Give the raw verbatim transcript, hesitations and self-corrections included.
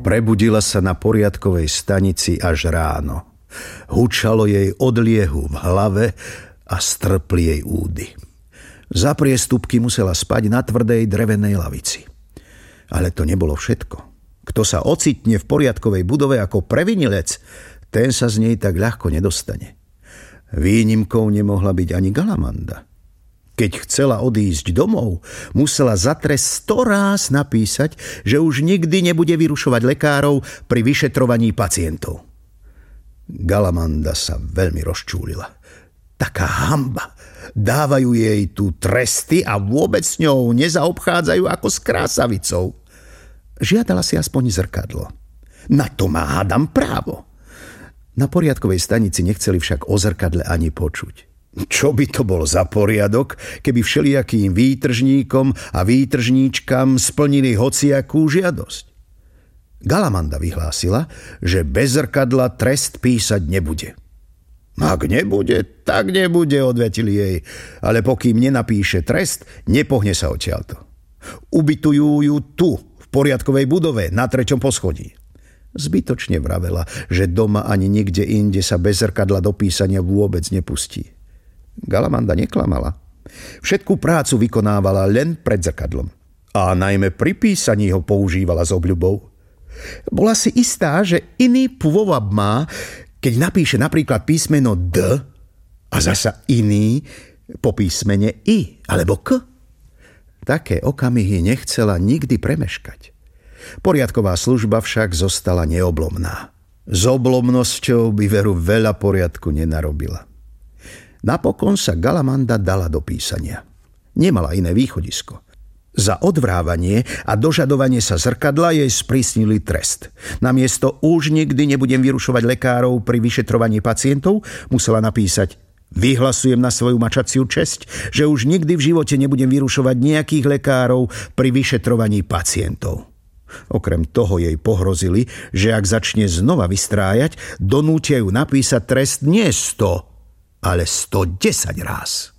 Prebudila sa na poriadkovej stanici až ráno. Hučalo jej od liehu v hlave a strpli jej údy. Za priestupky musela spať na tvrdej drevenej lavici. Ale to nebolo všetko. Kto sa ocitne v poriadkovej budove ako previnilec, ten sa z nej tak ľahko nedostane. Výnimkou nemohla byť ani Galamanda. Keď chcela odísť domov, musela za trest sto ráz napísať, že už nikdy nebude vyrušovať lekárov pri vyšetrovaní pacientov. Galamanda sa veľmi rozčúlila. Taká hanba. Dávajú jej tu tresty a vôbec s ňou nezaobchádzajú ako s krásavicou. Žiadala si aspoň zrkadlo. Na to má, hádam, právo. Na poriadkovej stanici nechceli však o zrkadle ani počuť. Čo by to bol za poriadok, keby všelijakým výtržníkom a výtržníčkam splnili hociakú žiadosť? Galamanda vyhlásila, že bez zrkadla trest písať nebude. Ak nebude, tak nebude, odvetili jej, ale pokým nenapíše trest, nepohne sa odtiaľto. Ubytujú ju tu, v poriadkovej budove, na treťom poschodí. Zbytočne vravela, že doma ani nikde inde sa bez zrkadla do písania vôbec nepustí. Galamanda neklamala. Všetku prácu vykonávala len pred zrkadlom. A najmä pri písaní ho používala s obľubou. Bola si istá, že iný pôvab má, keď napíše napríklad písmeno D a zasa iný po písmene I alebo K. Také okamihy nechcela nikdy premeškať. Poriadková služba však zostala neoblomná. S oblomnosťou by veru veľa poriadku nenarobila. Napokon sa Galamanda dala do písania. Nemala iné východisko. Za odvrávanie a dožadovanie sa zrkadla jej sprísnili trest. Namiesto už nikdy nebudem vyrušovať lekárov pri vyšetrovaní pacientov, musela napísať: vyhlasujem na svoju mačaciu česť, že už nikdy v živote nebudem vyrušovať nejakých lekárov pri vyšetrovaní pacientov. Okrem toho jej pohrozili, že ak začne znova vystrájať, donútia ju napísať trest nie sto, ale sto desať ráz.